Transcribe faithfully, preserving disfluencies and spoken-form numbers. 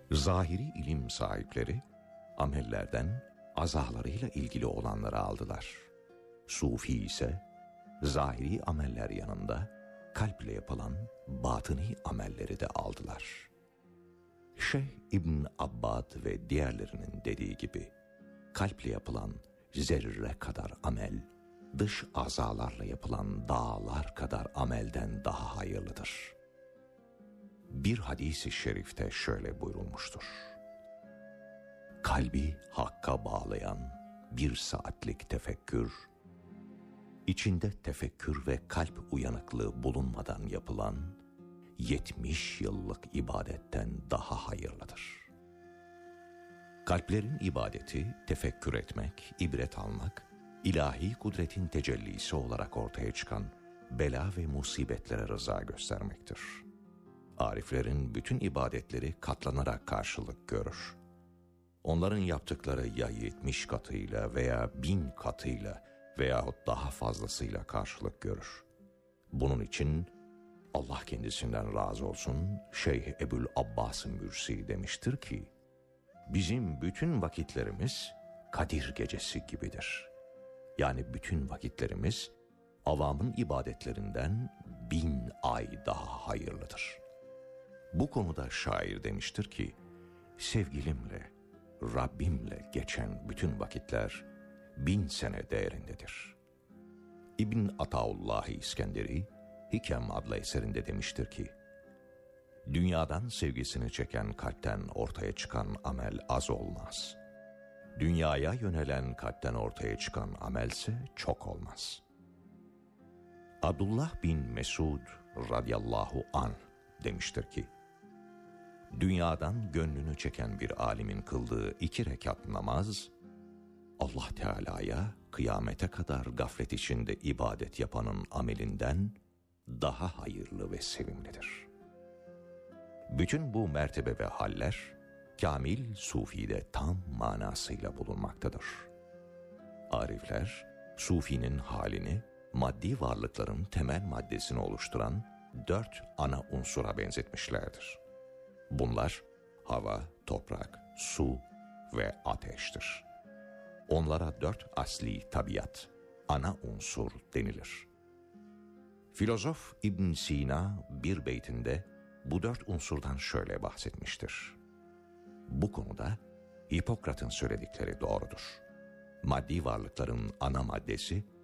Zahiri ilim sahipleri amellerden azalarıyla ilgili olanları aldılar. Sufi ise zahiri ameller yanında kalple yapılan batıni amelleri de aldılar. Şeyh İbn Abbad ve diğerlerinin dediği gibi kalple yapılan zerre kadar amel, dış azalarla yapılan dağlar kadar amelden daha hayırlıdır. Bir hadis-i şerifte şöyle buyurulmuştur: kalbi hakka bağlayan bir saatlik tefekkür, içinde tefekkür ve kalp uyanıklığı bulunmadan yapılan yetmiş yıllık ibadetten daha hayırlıdır. Kalplerin ibadeti tefekkür etmek, ibret almak, ilahi kudretin tecellisi olarak ortaya çıkan bela ve musibetlere rıza göstermektir. Ariflerin bütün ibadetleri katlanarak karşılık görür. Onların yaptıkları ya yetmiş katıyla veya bin katıyla veyahut daha fazlasıyla karşılık görür. Bunun için Allah kendisinden razı olsun Şeyh Ebul Abbas Mürsi demiştir ki, bizim bütün vakitlerimiz Kadir gecesi gibidir. Yani bütün vakitlerimiz avamın ibadetlerinden bin ay daha hayırlıdır. Bu konuda şair demiştir ki, sevgilimle, Rabbimle geçen bütün vakitler bin sene değerindedir. İbn Ataullah İskenderi Hikem adlı eserinde demiştir ki, dünyadan sevgisini çeken kalpten ortaya çıkan amel az olmaz. Dünyaya yönelen kalpten ortaya çıkan amelse çok olmaz. Abdullah bin Mesud radıyallahu anh demiştir ki, dünyadan gönlünü çeken bir alimin kıldığı iki rekat namaz, Allah Teala'ya kıyamete kadar gaflet içinde ibadet yapanın amelinden daha hayırlı ve sevimlidir. Bütün bu mertebe ve haller, kamil sufide tam manasıyla bulunmaktadır. Arifler, sufinin halini, maddi varlıkların temel maddesini oluşturan dört ana unsura benzetmişlerdir. Bunlar hava, toprak, su ve ateştir. Onlara dört asli tabiat, ana unsur denilir. Filozof İbn Sina bir beytinde bu dört unsurdan şöyle bahsetmiştir: bu konuda Hipokrat'ın söyledikleri doğrudur. Maddi varlıkların ana maddesi